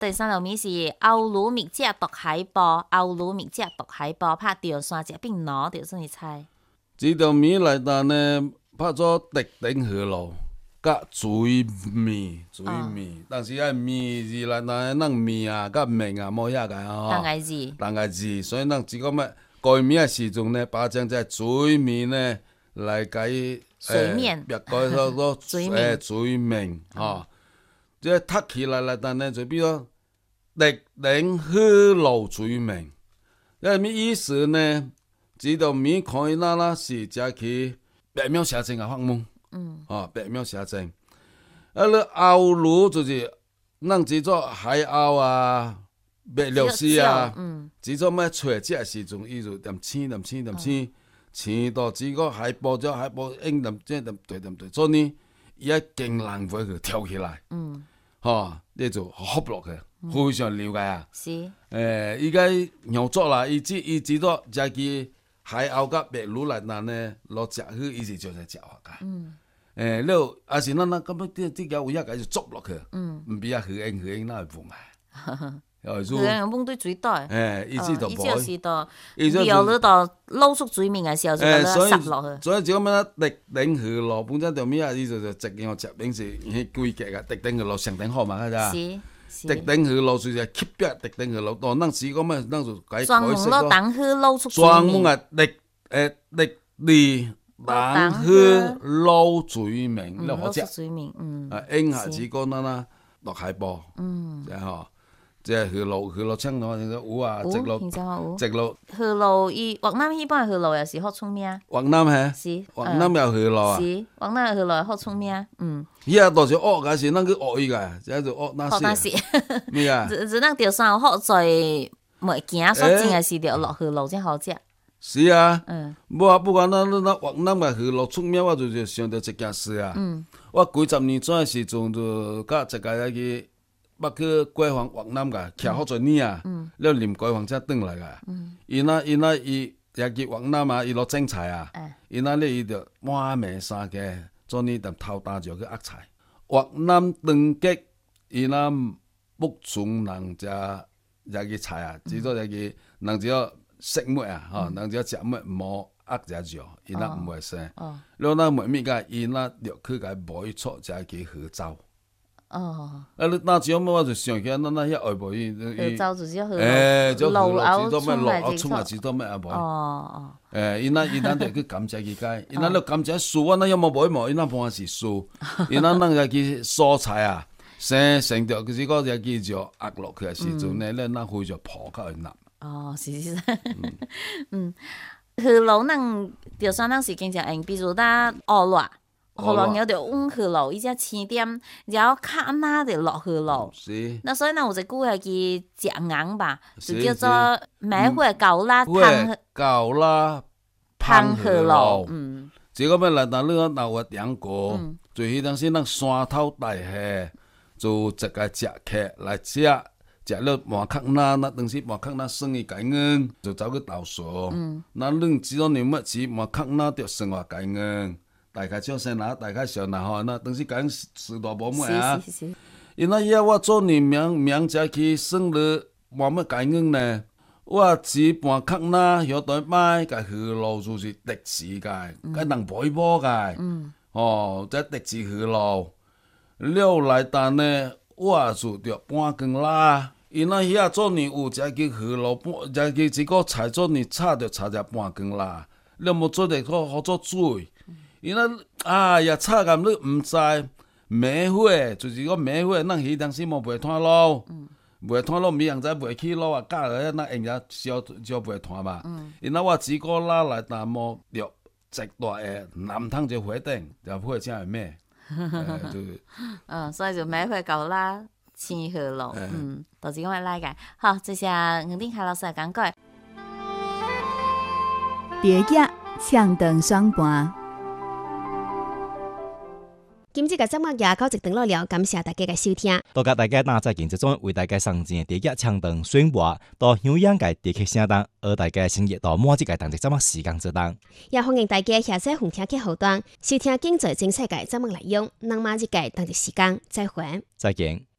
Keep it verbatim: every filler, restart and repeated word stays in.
第三路面是歐魯米只獨海波，歐魯米只獨海波拍掉山只邊攞掉先去猜。 這條面來但呢拍咗特定河路，甲水面水面，但是啊面字來但係面啊甲面啊冇遐個啊， 單個字， 單個字，所以咱只個咩改面嘅時陣呢，把將只水面呢來改水面， 別改咗個誒水面啊，即係讀起來來但呢就比如特定河路水面，因咩意思呢？這條面看伊那啦是只去白描寫正嘅發夢，嗯，啊白描寫正，啊你鰲鱸就是咱只做海鰲啊、白鷺鷥啊，嗯，只做咩吹只時陣，伊就點青點青點青，青到只個海波咗海波應點即點對點對，所以呢伊一勁浪會佢跳起來，嗯，嚇你就合落去，非常了解啊，是，誒依家用作啦，伊只伊只做只去。海鰲甲白鷺來嗱呢，落食去伊是就係食法噶。嗯。誒，了啊是咱咱咁樣啲啲嘢有一個就捉落去。嗯。唔俾啊魚鷹魚鷹那係碰啊。魚鷹碰對水袋。 誒，伊只就冇。伊就是到，有了到撈縮水面嘅時候就咁樣塞落去。 所以就咁樣特定河路，本身條面啊，伊就就直樣食餅是迄規格嘅，特定河路上頂好嘛，㗎咋？特定河路就是吸邊特定河路，當咱時講咩，咱就改改專門攞等河撈出水面。 專門啊，特誒特地等河撈水面，你好食。 水面，嗯。 啊，應下子講咱啦，落海波，嗯，即係嗬，即係河路河路青咯，有啊，直路，直路。 河路伊越南迄般河路又是好出名。 越南係。 是。 越南有河路啊。 是，越南河路好出名，嗯。 伊啊，都是學嘅，是咱去學伊個，即係就學那些。咩啊？ 只只咱條山好在物件所真係是條落河路先好食。 是啊。嗯。無啊，不管咱咱越南嘅河路出名，我就是想到一件事啊。嗯。我幾十年前嘅時陣就甲一個迄個捌去國防越南個，徛好多年啊。嗯。了臨國防才轉來個。嗯。伊那伊那伊也去越南啊，伊落種菜啊。嗯。伊那咧伊就滿面衫嘅。做呢就偷打咗去壓菜，越南登擊，伊那目前人只只個菜啊，只做只個人只要食物啊，吼，人只要食物冇壓只肉，伊那唔會生。了那問咩個？伊那落去個買出只個河糟。哦。啊！你那只麼我就想起咱那遐外婆伊。 河糟就是河。 誒，就河路只多咩路口衝啊，只多咩啊無。哦哦。誒，伊那伊那就去感謝佢解，伊那了感謝樹，我那有冇買冇？伊那半是樹，伊那那個去蔬菜啊，生成條就是個只叫做壓落去嘅時陣呢，咧那會就破開去納。 哦，是是是。嗯，河路咱就算咱是經常用，比如咱學落。河路有條溫河路，伊只青點，然後卡那就落河路。是。那所以呢，有一句係叫食硬吧，就叫做買回狗拉烹狗拉烹河路。嗯。 這個咩來？但你講鬧個點過，就迄陣時咱山頭大下，就一個食客來食，食了換殼那，那當時換殼那生意解硬，就走去投訴。嗯。那恁只要你乜事換殼那就生活解硬。大概少生啦，大概小啦吼，那當時講時代無咩啊。是是是。因那以後我做年名名只去生了，冇乜解硬呢。我只搬殼那，曉得買個河路就是特殊個，個人背波個。嗯。哦，即特殊河路。了來但呢，我就着搬工啦。因那遐做年有只去河路搬，只去一個菜做年炒着炒只搬工啦。了冇做得好好做水。伊那啊呀，炒咁你唔知買貨，就是講買貨，咱迄當時冇賣攤路，賣攤路咪人在賣起路啊，假個那人家少少賣攤嘛。伊那我只個拉來淡薄着直大誒，南湯就火頂，就火真係咩？ 嗯，所以就買貨夠啦，青河路，嗯，就是咁樣來嘅。好，這是吳定凱老師講過。 蝶仔唱長雙盤。 今日嘅節目也到一段落了，感謝大家嘅收聽。 多謝大家那在今節中為大家上陣第一唱段宣佈，到響樣嘅地區聲檔，而大家先熱到滿節嘅當節節目時間做檔。 也歡迎大家下載紅聽嘅後段，收聽精彩精彩嘅節目內容。那麼節嘅當節時間再會， 再見。